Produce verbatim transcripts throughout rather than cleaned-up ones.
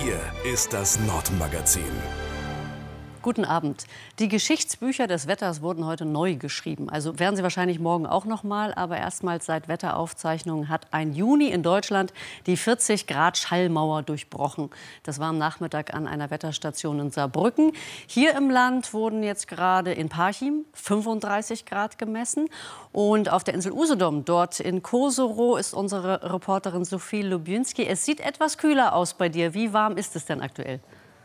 Hier ist das Nordmagazin. Guten Abend. Die Geschichtsbücher des Wetters wurden heute neu geschrieben. Also werden sie wahrscheinlich morgen auch noch mal. Aber erstmals seit Wetteraufzeichnungen hat ein Juni in Deutschland die vierzig Grad Schallmauer durchbrochen. Das war am Nachmittag an einer Wetterstation in Saarbrücken. Hier im Land wurden jetzt gerade in Parchim fünfunddreißig Grad gemessen. Und auf der Insel Usedom, dort in Koserow, ist unsere Reporterin Sophie Lubinski. Es sieht etwas kühler aus bei dir. Wie warm ist es denn aktuell?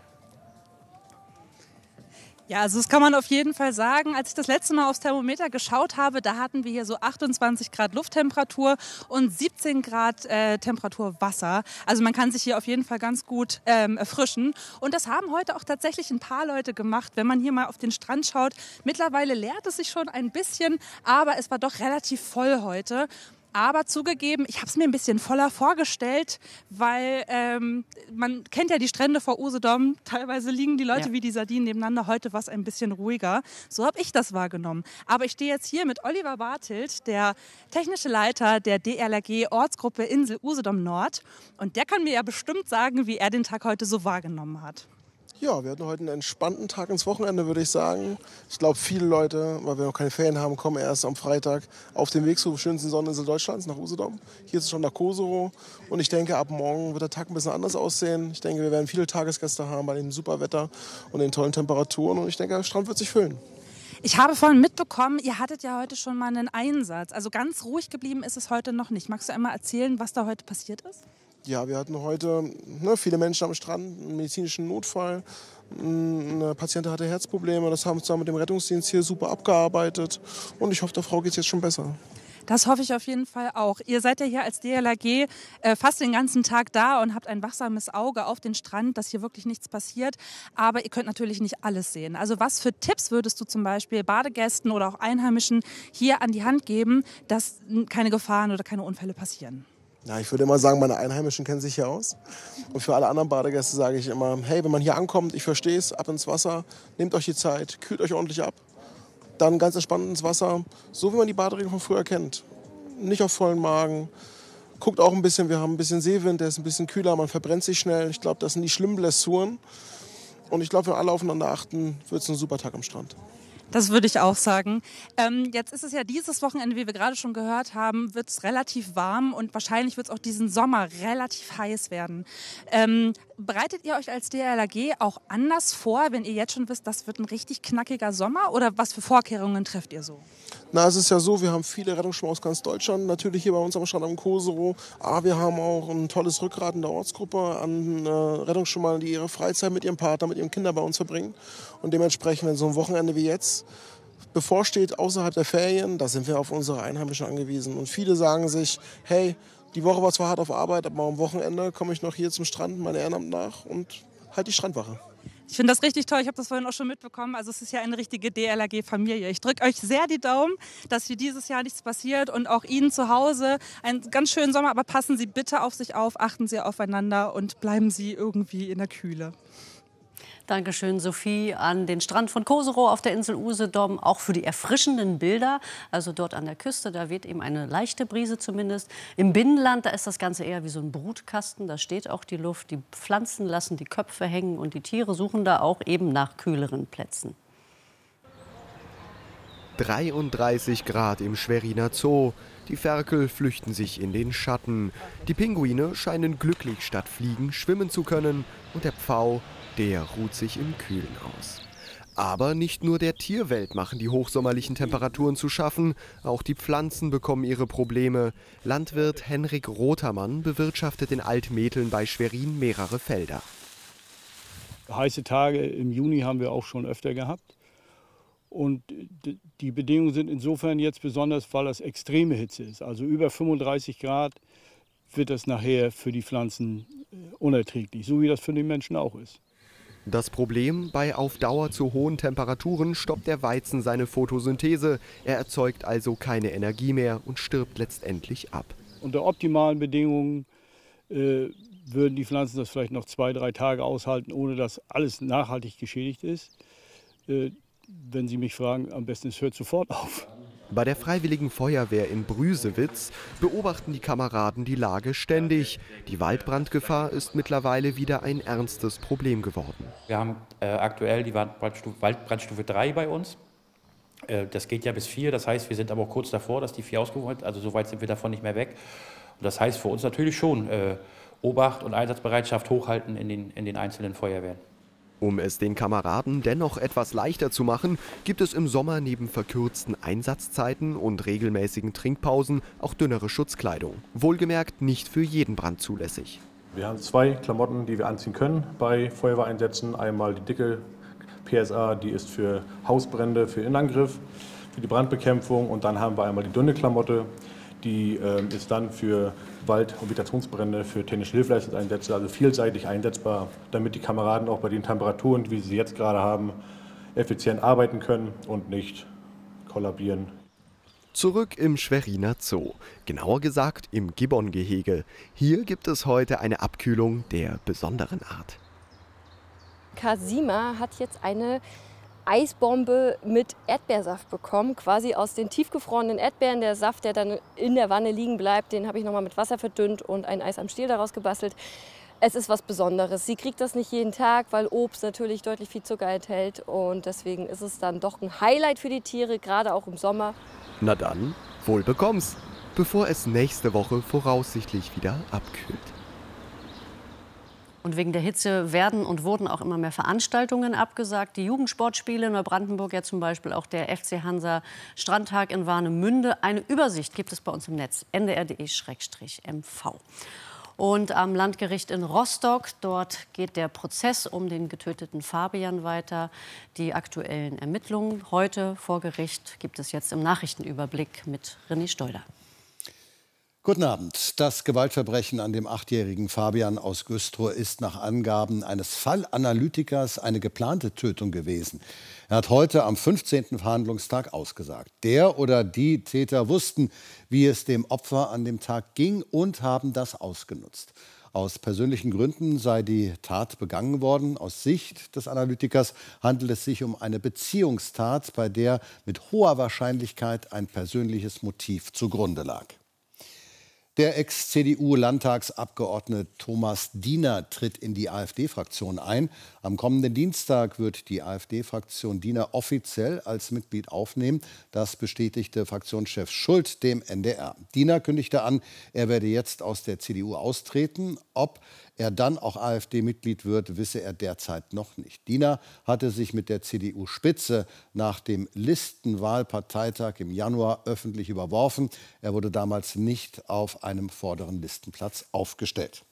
Ja, also das kann man auf jeden Fall sagen. Als ich das letzte Mal aufs Thermometer geschaut habe, da hatten wir hier so achtundzwanzig Grad Lufttemperatur und siebzehn Grad äh, Temperatur Wasser. Also man kann sich hier auf jeden Fall ganz gut ähm, erfrischen. Und das haben heute auch tatsächlich ein paar Leute gemacht. Wenn man hier mal auf den Strand schaut, mittlerweile leert es sich schon ein bisschen, aber es war doch relativ voll heute. Aber zugegeben, ich habe es mir ein bisschen voller vorgestellt, weil ähm, man kennt ja die Strände vor Usedom. Teilweise liegen die Leute ja wie die Sardinen nebeneinander. Heute war es ein bisschen ruhiger. So habe ich das wahrgenommen. Aber ich stehe jetzt hier mit Oliver Bartelt, der technische Leiter der D L R G-Ortsgruppe Insel Usedom Nord. Und der kann mir ja bestimmt sagen, wie er den Tag heute so wahrgenommen hat. Ja, wir hatten heute einen entspannten Tag ins Wochenende, würde ich sagen. Ich glaube, viele Leute, weil wir noch keine Ferien haben, kommen erst am Freitag auf den Weg zur schönsten Sonneninsel Deutschlands, nach Usedom. Hier ist es schon nach Koserow. Und ich denke, ab morgen wird der Tag ein bisschen anders aussehen. Ich denke, wir werden viele Tagesgäste haben bei dem super Wetter und den tollen Temperaturen. Und ich denke, der Strand wird sich füllen. Ich habe vorhin mitbekommen, ihr hattet ja heute schon mal einen Einsatz. Also ganz ruhig geblieben ist es heute noch nicht. Magst du einmal erzählen, was da heute passiert ist? Ja, wir hatten heute ne, viele Menschen am Strand, einen medizinischen Notfall. Eine Patientin hatte Herzprobleme, das haben wir zusammen mit dem Rettungsdienst hier super abgearbeitet. Und ich hoffe, der Frau geht es jetzt schon besser. Das hoffe ich auf jeden Fall auch. Ihr seid ja hier als D L R G äh, fast den ganzen Tag da und habt ein wachsames Auge auf den Strand, dass hier wirklich nichts passiert. Aber ihr könnt natürlich nicht alles sehen. Also was für Tipps würdest du zum Beispiel Badegästen oder auch Einheimischen hier an die Hand geben, dass keine Gefahren oder keine Unfälle passieren? Ja, ich würde immer sagen, meine Einheimischen kennen sich hier aus. Und für alle anderen Badegäste sage ich immer, hey, wenn man hier ankommt, ich verstehe es, ab ins Wasser, nehmt euch die Zeit, kühlt euch ordentlich ab. Dann ganz entspannt ins Wasser, so wie man die Baderegeln von früher kennt. Nicht auf vollen Magen. Guckt auch ein bisschen, wir haben ein bisschen Seewind, der ist ein bisschen kühler, man verbrennt sich schnell. Ich glaube, das sind die schlimmen Blessuren. Und ich glaube, wenn alle aufeinander achten, wird es ein super Tag am Strand. Das würde ich auch sagen. Ähm, jetzt ist es ja dieses Wochenende, wie wir gerade schon gehört haben, wird es relativ warm und wahrscheinlich wird es auch diesen Sommer relativ heiß werden. Ähm, bereitet ihr euch als D L R G auch anders vor, wenn ihr jetzt schon wisst, das wird ein richtig knackiger Sommer? Oder was für Vorkehrungen trefft ihr so? Na, es ist ja so, wir haben viele Rettungsschwimmer aus ganz Deutschland, natürlich hier bei uns am Strand am Koserow. Aber wir haben auch ein tolles Rückgrat in der Ortsgruppe an äh, Rettungsschwimmern, die ihre Freizeit mit ihrem Partner, mit ihren Kindern bei uns verbringen. Und dementsprechend, wenn so ein Wochenende wie jetzt bevorsteht, außerhalb der Ferien, da sind wir auf unsere Einheimischen angewiesen. Und viele sagen sich, hey, die Woche war zwar hart auf Arbeit, aber am Wochenende komme ich noch hier zum Strand, mein Ehrenamt nach und halt die Strandwache. Ich finde das richtig toll, ich habe das vorhin auch schon mitbekommen. Also es ist ja eine richtige D L R G-Familie. Ich drücke euch sehr die Daumen, dass hier dieses Jahr nichts passiert und auch Ihnen zu Hause einen ganz schönen Sommer. Aber passen Sie bitte auf sich auf, achten Sie aufeinander und bleiben Sie irgendwie in der Kühle. Dankeschön, Sophie, an den Strand von Koserow auf der Insel Usedom, auch für die erfrischenden Bilder. Also dort an der Küste, da weht eben eine leichte Brise zumindest. Im Binnenland, da ist das Ganze eher wie so ein Brutkasten, da steht auch die Luft. Die Pflanzen lassen die Köpfe hängen und die Tiere suchen da auch eben nach kühleren Plätzen. dreiunddreißig Grad im Schweriner Zoo. Die Ferkel flüchten sich in den Schatten. Die Pinguine scheinen glücklich statt fliegen schwimmen zu können. Und der Pfau, der ruht sich im Kühlen aus. Aber nicht nur der Tierwelt machen die hochsommerlichen Temperaturen zu schaffen, auch die Pflanzen bekommen ihre Probleme. Landwirt Henrik Rotermann bewirtschaftet in Altmetheln bei Schwerin mehrere Felder. Heiße Tage im Juni haben wir auch schon öfter gehabt. Und die Bedingungen sind insofern jetzt besonders, weil das extreme Hitze ist. Also über fünfunddreißig Grad wird das nachher für die Pflanzen unerträglich, so wie das für den Menschen auch ist. Das Problem: Bei auf Dauer zu hohen Temperaturen stoppt der Weizen seine Photosynthese. Er erzeugt also keine Energie mehr und stirbt letztendlich ab. Unter optimalen Bedingungen äh, würden die Pflanzen das vielleicht noch zwei, drei Tage aushalten, ohne dass alles nachhaltig geschädigt ist. Äh, wenn Sie mich fragen, am besten es hört sofort auf. Bei der Freiwilligen Feuerwehr in Brüsewitz beobachten die Kameraden die Lage ständig. Die Waldbrandgefahr ist mittlerweile wieder ein ernstes Problem geworden. Wir haben äh, aktuell die Waldbrandstufe, Waldbrandstufe drei bei uns. Äh, das geht ja bis vier, das heißt, wir sind aber auch kurz davor, dass die vier ausgerufen wird. Also so weit sind wir davon nicht mehr weg. Und das heißt für uns natürlich schon äh, Obacht und Einsatzbereitschaft hochhalten in den, in den einzelnen Feuerwehren. Um es den Kameraden dennoch etwas leichter zu machen, gibt es im Sommer neben verkürzten Einsatzzeiten und regelmäßigen Trinkpausen auch dünnere Schutzkleidung. Wohlgemerkt nicht für jeden Brand zulässig. Wir haben zwei Klamotten, die wir anziehen können bei Feuerwehreinsätzen. Einmal die dicke P S A, die ist für Hausbrände, für Innenangriff, für die Brandbekämpfung. Und dann haben wir einmal die dünne Klamotte, die äh, ist dann für Wald- und Vegetationsbrände, für technische Hilfsleistungseinsätze, also vielseitig einsetzbar, damit die Kameraden auch bei den Temperaturen, wie sie jetzt gerade haben, effizient arbeiten können und nicht kollabieren. Zurück im Schweriner Zoo, genauer gesagt im Gibbon-Gehege. Hier gibt es heute eine Abkühlung der besonderen Art. Kasima hat jetzt eine Eisbombe mit Erdbeersaft bekommen, quasi aus den tiefgefrorenen Erdbeeren. Der Saft, der dann in der Wanne liegen bleibt, den habe ich noch mal mit Wasser verdünnt und ein Eis am Stiel daraus gebastelt. Es ist was Besonderes. Sie kriegt das nicht jeden Tag, weil Obst natürlich deutlich viel Zucker enthält. Und deswegen ist es dann doch ein Highlight für die Tiere, gerade auch im Sommer. Na dann, wohl bekomm's, bevor es nächste Woche voraussichtlich wieder abkühlt. Und wegen der Hitze werden und wurden auch immer mehr Veranstaltungen abgesagt. Die Jugendsportspiele in Neubrandenburg, ja zum Beispiel auch der F C Hansa Strandtag in Warnemünde. Eine Übersicht gibt es bei uns im Netz, n d r punkt d e Schrägstrich m v. Und am Landgericht in Rostock, dort geht der Prozess um den getöteten Fabian weiter. Die aktuellen Ermittlungen heute vor Gericht gibt es jetzt im Nachrichtenüberblick mit René Steuder. Guten Abend. Das Gewaltverbrechen an dem achtjährigen Fabian aus Güstrow ist nach Angaben eines Fallanalytikers eine geplante Tötung gewesen. Er hat heute am fünfzehnten Verhandlungstag ausgesagt. Der oder die Täter wussten, wie es dem Opfer an dem Tag ging und haben das ausgenutzt. Aus persönlichen Gründen sei die Tat begangen worden. Aus Sicht des Analytikers handelt es sich um eine Beziehungstat, bei der mit hoher Wahrscheinlichkeit ein persönliches Motiv zugrunde lag. Der Ex-C D U-Landtagsabgeordnete Thomas Diener tritt in die AfD-Fraktion ein. Am kommenden Dienstag wird die AfD-Fraktion Diener offiziell als Mitglied aufnehmen. Das bestätigte Fraktionschef Schult dem N D R. Diener kündigte an, er werde jetzt aus der C D U austreten. Ob er dann auch AfD-Mitglied wird, wisse er derzeit noch nicht. Diener hatte sich mit der C D U-Spitze nach dem Listenwahlparteitag im Januar öffentlich überworfen. Er wurde damals nicht auf einem vorderen Listenplatz aufgestellt.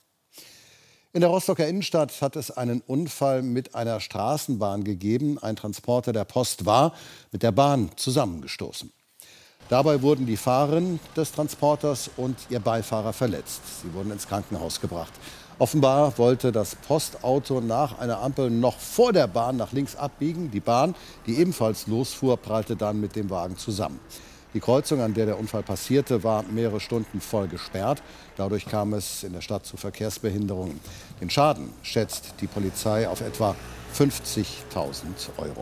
In der Rostocker Innenstadt hat es einen Unfall mit einer Straßenbahn gegeben. Ein Transporter der Post war mit der Bahn zusammengestoßen. Dabei wurden die Fahrerin des Transporters und ihr Beifahrer verletzt. Sie wurden ins Krankenhaus gebracht. Offenbar wollte das Postauto nach einer Ampel noch vor der Bahn nach links abbiegen. Die Bahn, die ebenfalls losfuhr, prallte dann mit dem Wagen zusammen. Die Kreuzung, an der der Unfall passierte, war mehrere Stunden voll gesperrt. Dadurch kam es in der Stadt zu Verkehrsbehinderungen. Den Schaden schätzt die Polizei auf etwa fünfzigtausend Euro.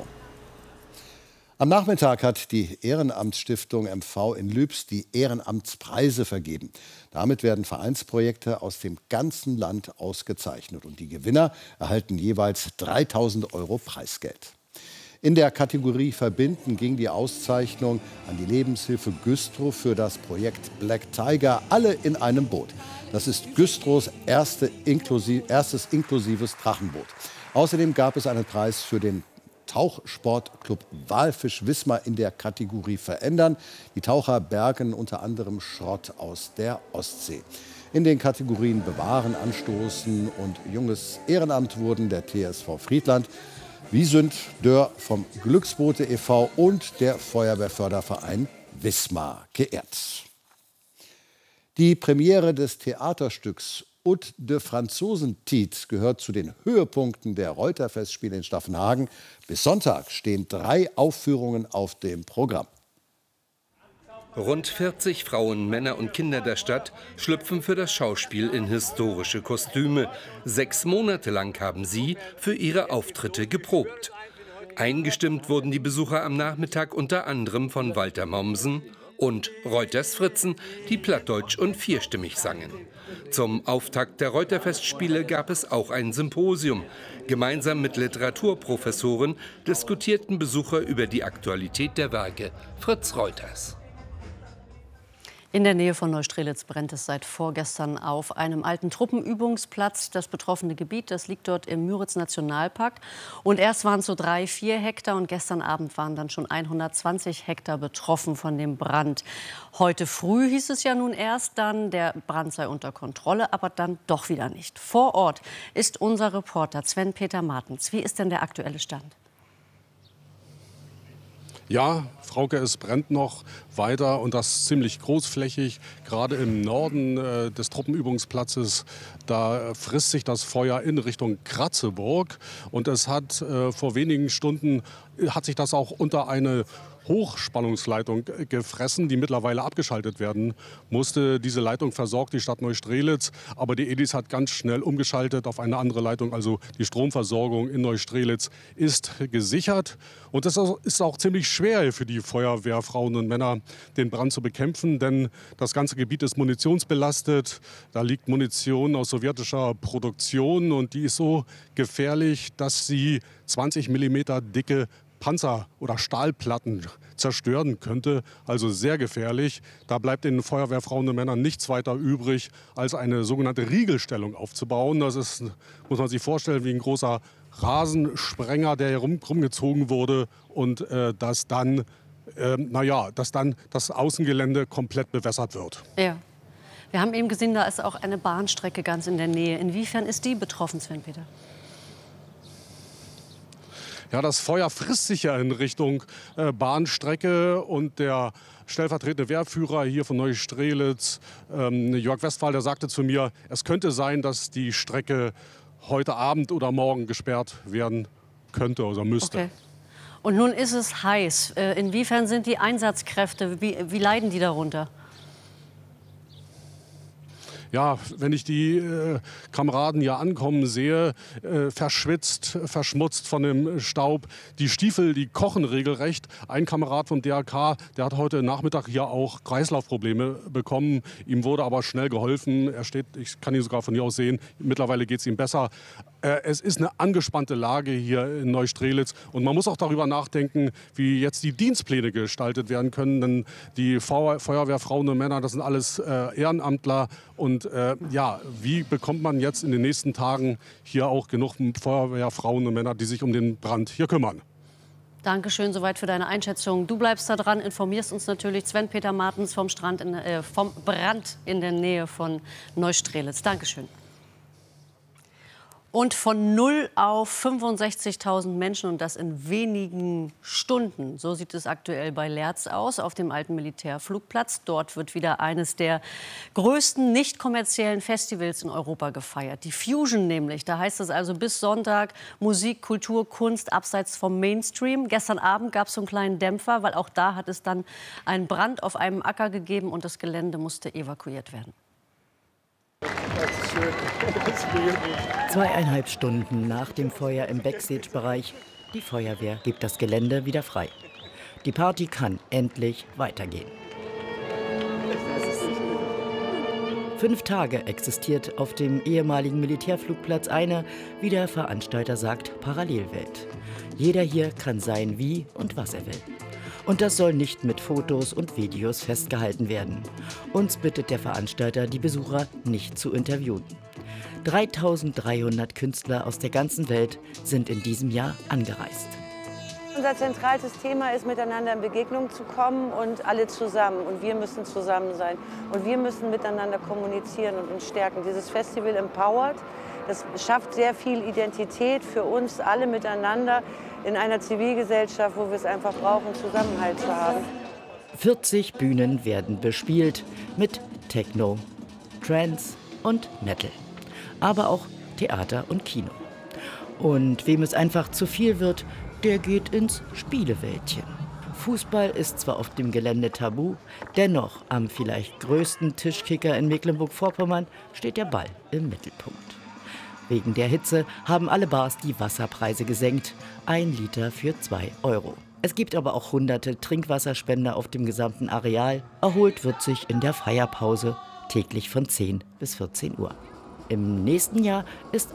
Am Nachmittag hat die Ehrenamtsstiftung M V in Lübs die Ehrenamtspreise vergeben. Damit werden Vereinsprojekte aus dem ganzen Land ausgezeichnet. Und die Gewinner erhalten jeweils dreitausend Euro Preisgeld. In der Kategorie Verbinden ging die Auszeichnung an die Lebenshilfe Güstrow für das Projekt Black Tiger, alle in einem Boot. Das ist Güstrows erste inklusiv, erstes inklusives Drachenboot. Außerdem gab es einen Preis für den Tauchsportclub Walfisch Wismar in der Kategorie Verändern. Die Taucher bergen unter anderem Schrott aus der Ostsee. In den Kategorien Bewahren, Anstoßen und Junges Ehrenamt wurden der T S V Friedland, Wiesünd Dörr vom Glücksboote e V und der Feuerwehrförderverein Wismar geehrt. Die Premiere des Theaterstücks Ut de Franzosen-Tiet gehört zu den Höhepunkten der Reuter-Festspiele in Staffenhagen. Bis Sonntag stehen drei Aufführungen auf dem Programm. Rund vierzig Frauen, Männer und Kinder der Stadt schlüpfen für das Schauspiel in historische Kostüme. Sechs Monate lang haben sie für ihre Auftritte geprobt. Eingestimmt wurden die Besucher am Nachmittag unter anderem von Walter Mommsen und Reuters Fritzen, die plattdeutsch und vierstimmig sangen. Zum Auftakt der Reuterfestspiele gab es auch ein Symposium. Gemeinsam mit Literaturprofessoren diskutierten Besucher über die Aktualität der Werke Fritz Reuters. In der Nähe von Neustrelitz brennt es seit vorgestern auf einem alten Truppenübungsplatz. Das betroffene Gebiet, das liegt dort im Müritz-Nationalpark. Und erst waren es so drei, vier Hektar und gestern Abend waren dann schon hundertzwanzig Hektar betroffen von dem Brand. Heute früh hieß es ja nun erst dann, der Brand sei unter Kontrolle, aber dann doch wieder nicht. Vor Ort ist unser Reporter Sven-Peter Martens. Wie ist denn der aktuelle Stand? Ja, Frauke, es brennt noch weiter und das ziemlich großflächig. Gerade im Norden äh, des Truppenübungsplatzes, da frisst sich das Feuer in Richtung Kratzeburg. Und es hat äh, vor wenigen Stunden, hat sich das auch unter eine Hochspannungsleitung gefressen, die mittlerweile abgeschaltet werden musste. Diese Leitung versorgt die Stadt Neustrelitz, aber die E D I S hat ganz schnell umgeschaltet auf eine andere Leitung. Also die Stromversorgung in Neustrelitz ist gesichert. Und es ist auch ziemlich schwer für die Feuerwehrfrauen und Männer, den Brand zu bekämpfen, denn das ganze Gebiet ist munitionsbelastet. Da liegt Munition aus sowjetischer Produktion und die ist so gefährlich, dass sie zwanzig Millimeter dicke Panzer- oder Stahlplatten zerstören könnte, also sehr gefährlich. Da bleibt den Feuerwehrfrauen und Männern nichts weiter übrig, als eine sogenannte Riegelstellung aufzubauen. Das ist, muss man sich vorstellen, wie ein großer Rasensprenger, der hier rum, rumgezogen wurde und äh, dass dann, äh, naja, dass dann das Außengelände komplett bewässert wird. Ja. Wir haben eben gesehen, da ist auch eine Bahnstrecke ganz in der Nähe. Inwiefern ist die betroffen, Sven-Peter? Ja, das Feuer frisst sich ja in Richtung äh, Bahnstrecke und der stellvertretende Wehrführer hier von Neustrelitz, ähm, Jörg Westphal, der sagte zu mir, es könnte sein, dass die Strecke heute Abend oder morgen gesperrt werden könnte oder müsste. Okay. Und nun ist es heiß. Äh, inwiefern sind die Einsatzkräfte, wie, wie leiden die darunter? Ja, wenn ich die äh, Kameraden hier ankommen sehe, äh, verschwitzt, verschmutzt von dem Staub. Die Stiefel, die kochen regelrecht. Ein Kamerad vom D R K, der hat heute Nachmittag hier auch Kreislaufprobleme bekommen. Ihm wurde aber schnell geholfen. Er steht, ich kann ihn sogar von hier aus sehen. Mittlerweile geht es ihm besser. Äh, es ist eine angespannte Lage hier in Neustrelitz. Und man muss auch darüber nachdenken, wie jetzt die Dienstpläne gestaltet werden können. Denn die Feu- Feuerwehrfrauen und Männer, das sind alles äh, Ehrenamtler. Und äh, ja, wie bekommt man jetzt in den nächsten Tagen hier auch genug Feuerwehrfrauen und Männer, die sich um den Brand hier kümmern? Dankeschön soweit für deine Einschätzung. Du bleibst da dran, informierst uns natürlich. Sven-Peter Martens vom, Strand in, äh, vom Brand in der Nähe von Neustrelitz. Dankeschön. Und von null auf fünfundsechzigtausend Menschen und das in wenigen Stunden. So sieht es aktuell bei Lerz aus, auf dem alten Militärflugplatz. Dort wird wieder eines der größten nicht kommerziellen Festivals in Europa gefeiert. Die Fusion nämlich. Da heißt es also bis Sonntag Musik, Kultur, Kunst abseits vom Mainstream. Gestern Abend gab es so einen kleinen Dämpfer, weil auch da hat es dann einen Brand auf einem Acker gegeben und das Gelände musste evakuiert werden. Zweieinhalb Stunden nach dem Feuer im Backstage-Bereich. Die Feuerwehr gibt das Gelände wieder frei. Die Party kann endlich weitergehen. Fünf Tage existiert auf dem ehemaligen Militärflugplatz eine, wie der Veranstalter sagt, Parallelwelt. Jeder hier kann sein, wie und was er will. Und das soll nicht mit Fotos und Videos festgehalten werden. Uns bittet der Veranstalter, die Besucher nicht zu interviewen. dreitausenddreihundert Künstler aus der ganzen Welt sind in diesem Jahr angereist. Unser zentrales Thema ist, miteinander in Begegnung zu kommen und alle zusammen. Und wir müssen zusammen sein. Und wir müssen miteinander kommunizieren und uns stärken. Dieses Festival empowert. Das schafft sehr viel Identität für uns alle miteinander in einer Zivilgesellschaft, wo wir es einfach brauchen, Zusammenhalt zu haben. vierzig Bühnen werden bespielt mit Techno, Trance und Metal. Aber auch Theater und Kino. Und wem es einfach zu viel wird, der geht ins Spielewäldchen. Fußball ist zwar auf dem Gelände tabu, dennoch am vielleicht größten Tischkicker in Mecklenburg-Vorpommern steht der Ball im Mittelpunkt. Wegen der Hitze haben alle Bars die Wasserpreise gesenkt. Ein Liter für zwei Euro. Es gibt aber auch hunderte Trinkwasserspender auf dem gesamten Areal. Erholt wird sich in der Feierpause, täglich von zehn bis vierzehn Uhr. Im nächsten Jahr ist